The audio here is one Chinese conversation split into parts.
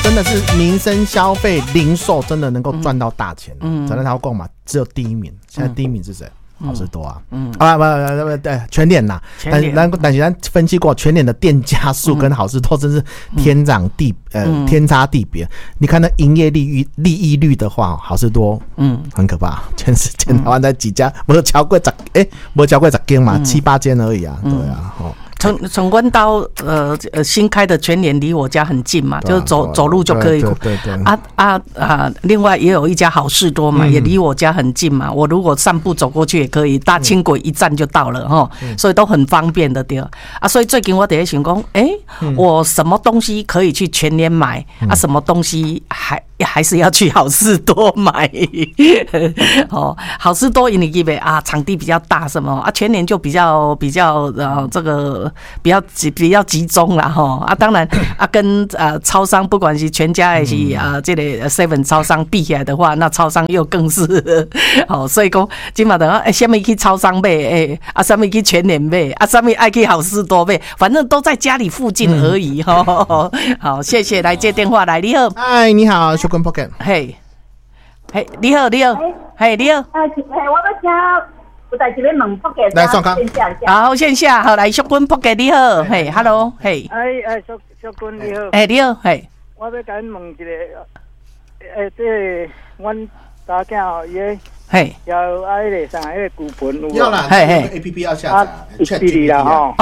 真的是民生消费零售真的能够赚到大钱。咱那条购嘛，只有第一名，现在第一名是谁？好事多啊，对，全联呐，但是咱分析过，全联的店家数跟好事多真是天差地别。你看那营业利益率的话，好事多，很可怕，全台湾才几家，没超过10间嘛，7、8间而已啊，对啊， 从关到新开的全联离我家很近嘛，就是走路就可以。 对。 另外也有一家好事多嘛，也离我家很近嘛。我如果散步走过去也可以，搭轻轨一站就到了哈，所以都很方便的对啊。所以最近我在想讲，我什么东西可以去全联买啊？什么东西还是要去好事多买好事多因为场地比较大什么啊，全联就比较这个比较集中啦当然跟超商不管是全家还是这个 7 超商比起来的话，那超商又更是所以讲今嘛等什么去超商买什么去全联买什么爱去好事多买，反正都在家里附近而已好，谢谢来接电话来，你好， 嗨，你好，小坤 Pocket， 嘿，你好，你好，嘿，你好， 我要请。有代志要问 Pocket， 来上线下。 好，线下好，来淑君 Pocket 你好，嘿 ，Hello， 嘿， 淑君你好， 你好，嘿， 我要甲你问一个，这阮大囝伊个， 嘿， 要迄个上迄个股份要啦， 嘿 ，APP 要下载 ，ChatGPT 啦吼，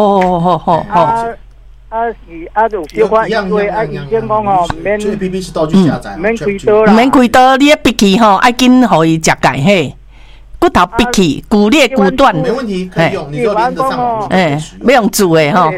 有小可因为以前讲吼，免 APP 是倒去下载， 免开刀啦， 免开刀，你闭起吼，爱紧互伊食钙嘿。骨头闭起，骨裂骨断， 没问题，可以用，你就连得上网， 要用煮的哈，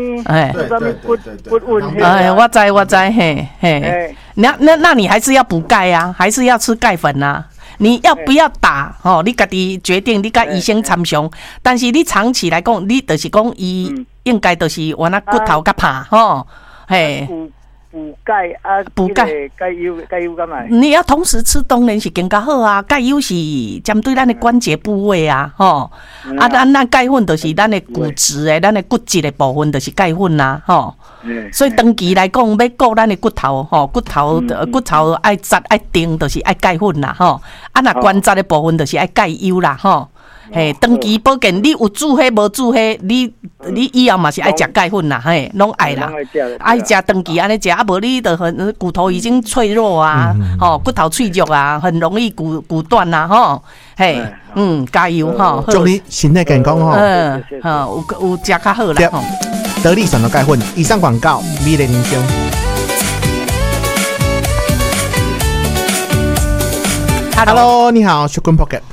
我知，嘿，那你还是要补钙啊，还是要吃钙粉啊？你要不要打？你自己决定，你跟医生参详。但是你长期来讲，你就是讲伊应该就是原来骨头较怕嘿。 补钙补钙优干嘛？ 你要同时吃，当然是更加好啊。钙优是针对咱的关节部位啊，咱钙粉就是咱的骨质的、咱的骨质的部分，就是钙粉啦，所以长期来讲，要顾咱的骨头，骨头爱扎爱定，就是爱钙粉啦，那关节的部分就是爱钙优啦，嘿，长期保健，你有煮迄无煮迄，你以后嘛是爱食钙粉啦，嘿，拢爱啦，爱食长期安尼食，无你就很骨头已经脆弱啊，骨头脆弱啊，很容易骨断啦，嘿，加油祝你身体健康有食较好啦， 得力选的钙粉。以上广告，美丽人生。Hello， 你好，小坤 Pocket。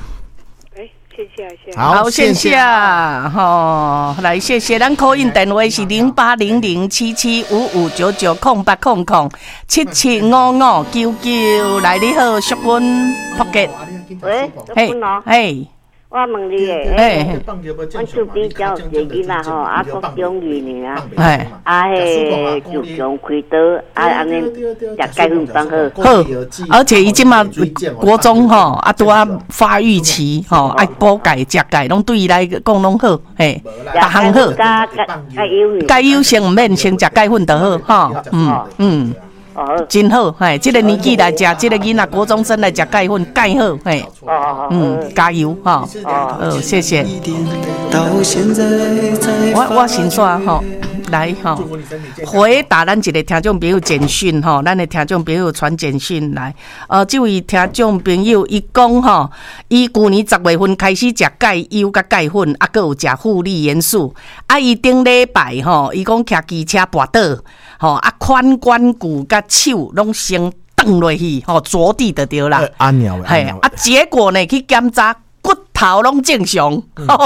好，线下来谢谢，咱 call in 电话是0800775599，800775599，来你好，淑君 Pocket， 喂， 嘿。 我问你诶，阮厝边交一个囡仔吼，国中2年啊，迄就强开刀，安尼食钙粉放好， 而且伊即马国中拄啊发育期爱补钙食钙，拢对伊来讲拢好，嘿，逐项好，钙优先毋免先食钙粉就好，真好，嘿，这个年纪来食，这个囡仔国中生来食钙粉，钙好，嘿，加油谢谢。我先说来回答咱一个听众朋友简讯咱的听众朋友传简讯来，这位听众朋友伊讲伊去年10月份开始食钙优甲钙粉，还有食护理元素，伊顶礼拜伊讲骑机车跋倒。髋关骨甲手拢先断落去，着地就对啦。结果呢去检查，骨头拢正常。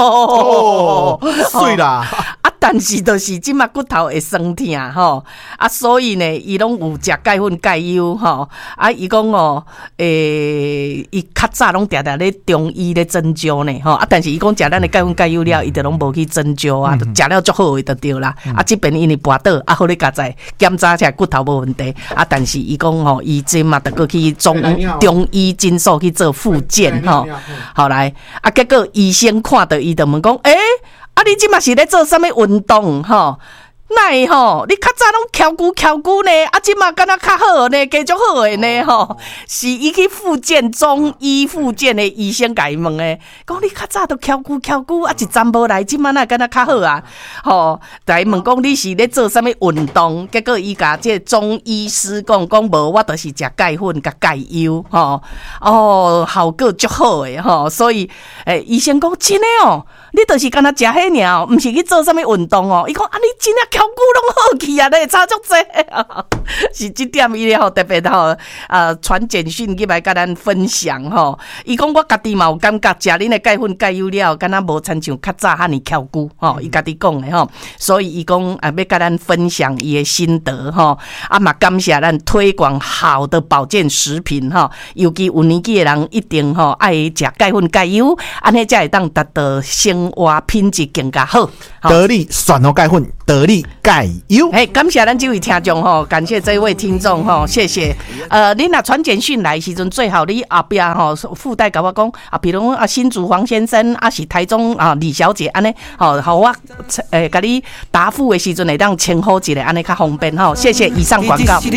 水啦。 但是就是即马骨头会酸痛所以呢，伊拢有食钙粉、钙优伊讲伊较早拢常常咧中医咧针灸呢但是伊讲食咱的钙粉、钙优了，伊就拢无去针灸啊，食了足好的就对啦。这边因为跋倒好咧加在检查起来骨头无问题但是伊讲伊即马得过去中医诊所去做复健好来结果医生看到伊就问讲你即马是咧做啥物运动奈吼，你较早拢翘骨呢，啊，即嘛敢若较好呢，加足好诶呢吼，是伊去复健中医复健的医生甲伊问诶，讲你较早都翘骨，啊，一站无来，即嘛哪敢若较好啊？吼，来问讲你是咧做啥物运动？结果伊甲即中医师讲无，我就是食钙粉甲钙优吼，哦，效果足好诶吼，所以医生讲真诶哦，你就是敢若食迄尔，毋是去做啥物运动哦？伊讲啊，你真正翘骨拢好去啊，咧差足济，是即点伊咧吼特别吼传简讯去来甲咱分享吼。伊讲我家己嘛有感觉食恁的钙粉钙优了，敢若无亲像较早遐尼翘骨吼，伊家己讲的吼，所以伊讲要甲咱分享伊的心得吼，嘛感谢咱推广好的保健食品吼，尤其有年纪的人一定吼爱食钙粉钙优，安尼才会当达到生活品质更加好。 得力选好钙粉，得力钙优。 感谢咱这位听众吼，感谢这位听众吼，谢谢。你若传简讯来的时阵，最好你后边吼附带甲我讲比如新竹黄先生是台中李小姐安尼吼，好我甲你答复的时阵会当称呼一下，安尼较方便吼。谢谢以上广告。